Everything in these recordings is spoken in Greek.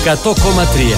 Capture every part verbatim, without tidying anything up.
εκατό κόμμα τρία.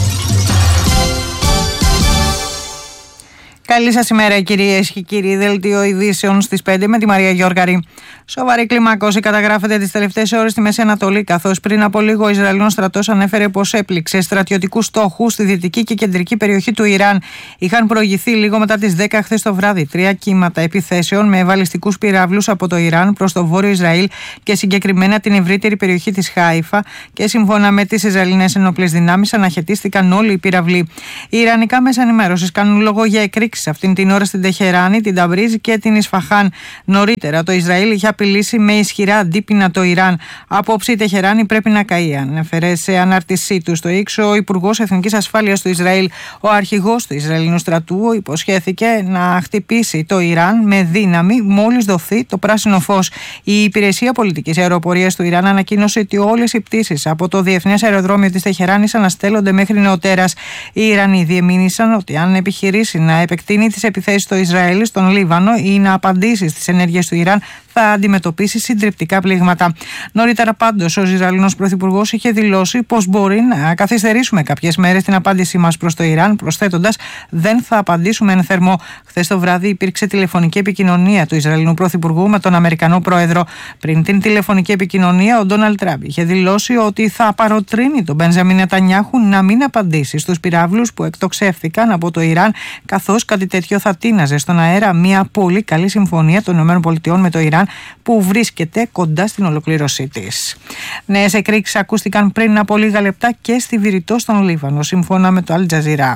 Καλή σας ημέρα, κυρίες και κύριοι. Δελτίο ειδήσεων στις πέντε με τη Μαρία Γιώργαρη. Σοβαρή κλιμάκωση καταγράφεται τις τελευταίες ώρες στη Μέση Ανατολή, καθώς πριν από λίγο ο Ισραηλινός στρατός ανέφερε πως έπληξε στρατιωτικούς στόχους στη δυτική και κεντρική περιοχή του Ιράν. Είχαν προηγηθεί λίγο μετά τις δέκα χθες το βράδυ τρία κύματα επιθέσεων με βαλιστικούς πυράβλους από το Ιράν προς το βόρειο Ισραήλ και συγκεκριμένα την ευρύτερη περιοχή της Χάιφα, και σύμφωνα με τις Ισραηλινές ενόπλες δυνάμεις αναχαιτίστηκαν όλοι οι πυραυλοί. Οι ιρανικά μέσα ενημέρωσης κάνουν λόγο για εκρήξεις αυτήν την ώρα στην Τεχεράνη, την Ταμπρίζ και την Ισφαχάν. Νωρίτερα το Ισραήλ είχε απειλήσει με ισχυρά αντίπεινα το Ιράν. Απόψε η Τεχεράνη πρέπει να καεί, ανέφερε σε ανάρτησή του στο X ο Υπουργός Εθνικής Ασφάλειας του Ισραήλ. Ο αρχηγός του Ισραηλινού στρατού υποσχέθηκε να χτυπήσει το Ιράν με δύναμη μόλις δοθεί το πράσινο φως. Η Υπηρεσία Πολιτικής Αεροπορίας του Ιράν ανακοίνωσε ότι όλες οι πτήσεις από το Διεθνές Αεροδρόμιο της Τεχεράνης αναστέλλονται μέχρι νεοτέρας. Οι Ιρανοί διεμήνυσαν ότι αν επιχειρήσει να επεκτείνει τις επιθέσεις στο Ισραήλ, στον Λίβανο ή να απαντήσει στις ενέργειες του Ιράν, θα αντιμετωπίσει συντριπτικά πλήγματα. Νωρίτερα, πάντως, ο Ισραηλινός Πρωθυπουργός είχε δηλώσει πως μπορεί να καθυστερήσουμε κάποιες μέρες την απάντησή μας προς το Ιράν, προσθέτοντας: δεν θα απαντήσουμε εν θερμό. Χθες το βράδυ υπήρξε τηλεφωνική επικοινωνία του Ισραηλινού Πρωθυπουργού με τον Αμερικανό Πρόεδρο. Πριν την τηλεφωνική επικοινωνία, ο Ντόναλντ Τραμπ είχε δηλώσει ότι θα παροτρύνει τον Μπενζαμίν Νετανιάχου να μην απαντήσει στους πυράβλους που εκτοξεύθηκαν από το Ιράν, καθώς κάτι τέτοιο θα τίναζε στον αέρα μια πολύ καλή συμφωνία των ΗΠΑ με το Ιράν, που βρίσκεται κοντά στην ολοκλήρωσή της. Νέες εκρήξεις ακούστηκαν πριν από λίγα λεπτά και στη Βηρητό στον Λίβανο, σύμφωνα με το Αλ Τζαζίρα.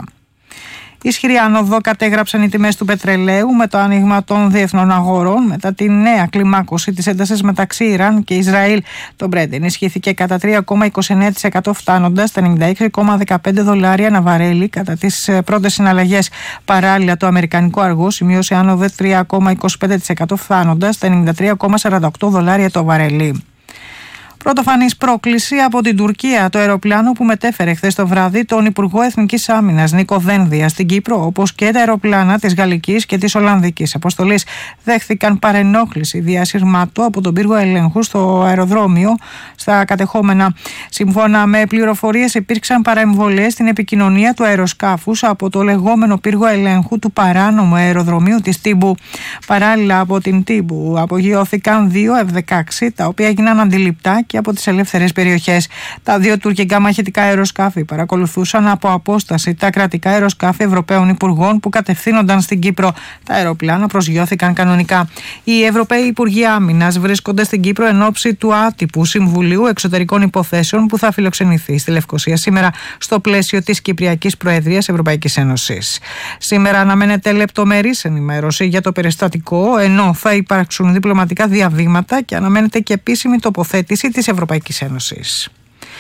Ισχυρή άνοδο κατέγραψαν οι τιμές του πετρελαίου με το άνοιγμα των διεθνών αγορών μετά τη νέα κλιμάκωση της έντασης μεταξύ Ιράν και Ισραήλ. Το Brent ενισχύθηκε κατά τρία κόμμα είκοσι εννέα τοις εκατό φτάνοντας στα ενενήντα έξι κόμμα δεκαπέντε δολάρια ανά βαρέλι κατά τις πρώτες συναλλαγές. Παράλληλα, το αμερικανικό αργό σημείωσε άνοδο τρία κόμμα είκοσι πέντε τοις εκατό φτάνοντας στα ενενήντα τρία κόμμα σαράντα οκτώ δολάρια το βαρέλι. Πρωτοφανής πρόκληση από την Τουρκία, το αεροπλάνο που μετέφερε χθες το βράδυ τον Υπουργό Εθνικής Άμυνας Νίκο Δένδια στην Κύπρο, όπως και τα αεροπλάνα της Γαλλικής και της Ολλανδικής αποστολής, δέχθηκαν παρενόχληση διασυρμάτου από τον πύργο ελέγχου στο αεροδρόμιο στα κατεχόμενα. Σύμφωνα με πληροφορίες, υπήρξαν παρεμβολές στην επικοινωνία του αεροσκάφους από το λεγόμενο πύργο ελέγχου του παράνομου αεροδρομίου της Τύμπου. Παράλληλα, από την Τύμπου απογειώθηκαν δύο εφ δεκαέξι, τα οποία έγιναν αντιληπτά και από τις ελεύθερες περιοχές. Τα δύο τουρκικά μαχητικά αεροσκάφη παρακολουθούσαν από απόσταση τα κρατικά αεροσκάφη Ευρωπαίων Υπουργών που κατευθύνονταν στην Κύπρο. Τα αεροπλάνα προσγειώθηκαν κανονικά. Οι Ευρωπαίοι Υπουργοί Άμυνας βρίσκονται στην Κύπρο εν ώψη του άτυπου Συμβουλίου Εξωτερικών Υποθέσεων που θα φιλοξενηθεί στη Λευκοσία σήμερα στο πλαίσιο της Κυπριακής Προεδρίας Ευρωπαϊκής Ένωσης. Σήμερα αναμένεται λεπτομερής ενημέρωση για το περιστατικό, ενώ θα υπάρξουν διπλωματικά διαβήματα και αναμένεται και επίσημη τοποθέτηση της Ευρωπαϊκής Ένωσης.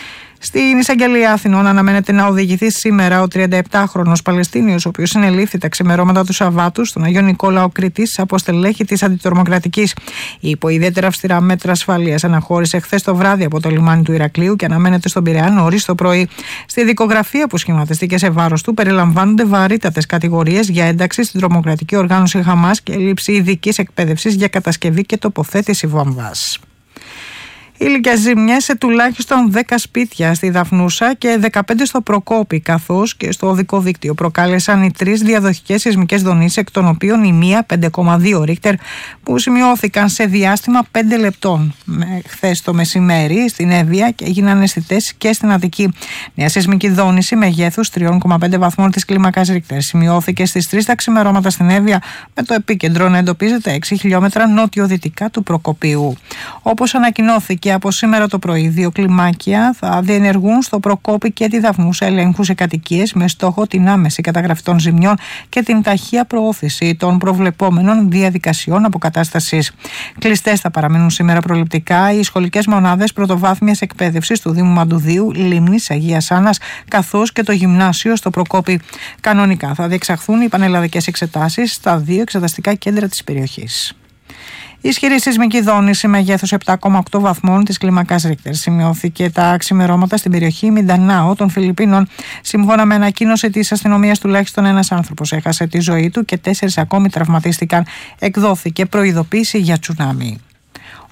Στην Εισαγγελία Αθηνών αναμένεται να οδηγηθεί σήμερα ο τριανταεπτάχρονος Παλαιστίνιος, ο οποίος συνελήφθη τα ξημερώματα του Σαββάτου στον Αγίο Νικόλαο Κρήτης από στελέχη της Αντιτρομοκρατικής. Υπό ιδιαίτερα αυστηρά μέτρα ασφαλείας αναχώρησε χθες το βράδυ από το λιμάνι του Ηρακλείου και αναμένεται στον Πειραιά νωρίς το πρωί. Στη δικογραφία που σχηματιστήκε σε βάρος του περιλαμβάνονται βαρύτατες κατηγορίες για ένταξη στην τρομοκρατική οργάνωση Χαμάς και έλλειψη ειδικής εκπαίδευσης για κατασκευή και τοποθέτηση βόμβας. Ήλικες ζημιές σε τουλάχιστον δέκα σπίτια στη Δαφνούσα και δεκαπέντε στο Προκόπη, καθώς και στο οδικό δίκτυο προκάλεσαν οι τρεις διαδοχικές σεισμικές δονήσεις, εκ των οποίων η μία πέντε κόμμα δύο ρίχτερ, που σημειώθηκαν σε διάστημα πέντε λεπτών χθες το μεσημέρι στην Εύβοια και έγιναν αισθητές και στην Αττική. Μια σεισμική δόνηση μεγέθους τρία κόμμα πέντε βαθμών της κλίμακας ρίχτερ σημειώθηκε στις τρεις τα ξημερώματα στην Εύβοια, με το επίκεντρο να εντοπίζεται έξι χιλιόμετρα νότιο-δυτικά του Προκοπίου. Όπως ανακοινώθηκε και από σήμερα το πρωί, δύο κλιμάκια θα διενεργούν στο Προκόπη και τη Δαφνούσα ελέγχους σε κατοικίες με στόχο την άμεση καταγραφή των ζημιών και την ταχεία προώθηση των προβλεπόμενων διαδικασιών αποκατάστασης. Κλειστές θα παραμείνουν σήμερα προληπτικά οι σχολικές μονάδες πρωτοβάθμιας εκπαίδευσης του Δήμου Μαντουδίου, Λίμνης, Αγίας Άννας, καθώς και το γυμνάσιο στο Προκόπη. Κανονικά θα διεξαχθούν οι πανελλαδικές εξετάσεις στα δύο εξεταστικά κέντρα της περιοχής. Ισχυρή σεισμική δόνηση μεγέθους επτά κόμμα οκτώ βαθμών της κλίμακας Ρίχτερ σημειώθηκε τα ξημερώματα στην περιοχή Μιντανάο των Φιλιππίνων. Σύμφωνα με ανακοίνωση της αστυνομίας, τουλάχιστον ένας άνθρωπος έχασε τη ζωή του και τέσσερις ακόμη τραυματίστηκαν. Εκδόθηκε προειδοποίηση για τσουνάμι.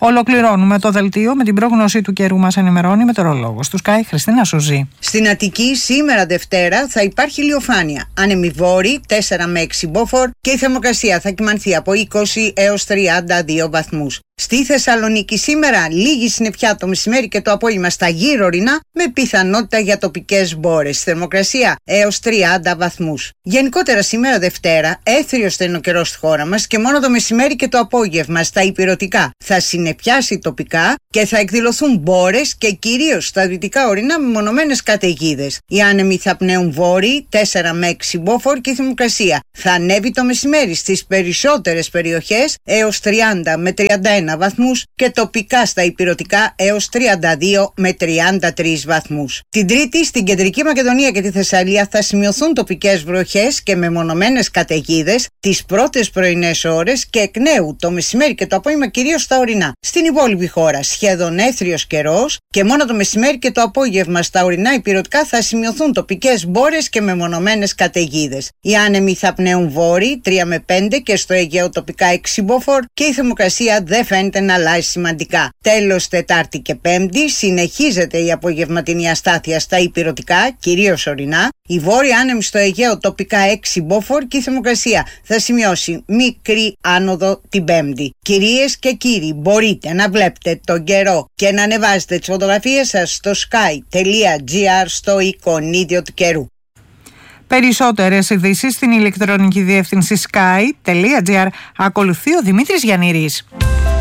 Ολοκληρώνουμε το δελτίο με την πρόγνωση του καιρού. Μας ενημερώνει η μετεωρολόγος του Sky, Χριστίνα Σουζή. Στην Αττική σήμερα Δευτέρα θα υπάρχει ηλιοφάνεια. Άνεμοι βόρειοι τέσσερα με έξι μποφόρ και η θερμοκρασία θα κυμανθεί από είκοσι έως τριάντα δύο βαθμούς. Στη Θεσσαλονίκη σήμερα λίγη συννεφιά το μεσημέρι και το απόγευμα στα γύρω ορεινά με πιθανότητα για τοπικές μπόρες. Θερμοκρασία έως τριάντα βαθμούς. Γενικότερα σήμερα Δευτέρα έθριος θα είναι ο καιρός στη χώρα μας και μόνο το μεσημέρι και το απόγευμα στα ηπειρωτικά θα συννεφιάσει τοπικά και θα εκδηλωθούν μπόρες και κυρίως στα δυτικά ορεινά με μονομένες καταιγίδες. Οι άνεμοι θα πνέουν βόρειοι τέσσερα με έξι μποφόρ και η θερμοκρασία θα ανέβει το μεσημέρι στις περισσότερες περιοχές έως τριάντα με τριάντα ένα βαθμούς και τοπικά στα ηπειρωτικά έως τριάντα δύο με τριάντα τρεις βαθμούς. Την Τρίτη στην Κεντρική Μακεδονία και τη Θεσσαλία θα σημειωθούν τοπικές βροχές και μεμονωμένες καταιγίδες τις πρώτες πρωινές ώρες και εκ νέου το μεσημέρι και το απόγευμα κυρίως στα ορεινά. Στην υπόλοιπη χώρα σχεδόν έθριος καιρός και μόνο το μεσημέρι και το απόγευμα στα ορεινά ηπειρωτικά θα σημειωθούν τοπικές μπόρες και μεμονωμένες καταιγίδες. Οι άνεμοι θα πνέουν βόρειοι τρία με πέντε και στο Αιγαίο τοπικά έξι μποφόρ και η θερμοκρασία δεν φαίνεται να αλλάζει σημαντικά. Τέλος, Τετάρτη και Πέμπτη συνεχίζεται η απογευματινή αστάθεια στα ηπειρωτικά, κυρίως ορεινά. Η βόρεια άνεμη στο Αιγαίο τοπικά έξι μποφόρ και η θερμοκρασία θα σημειώσει μικρή άνοδο την Πέμπτη. Κυρίες και κύριοι, μπορείτε να βλέπετε τον καιρό και να ανεβάζετε τις φωτογραφίες σας στο sky.gr στο εικονίδιο του καιρού. Περισσότερες ειδήσεις στην ηλεκτρονική διεύθυνση sky.gr. Ακολουθεί ο Δημήτρης Γιαννήρης.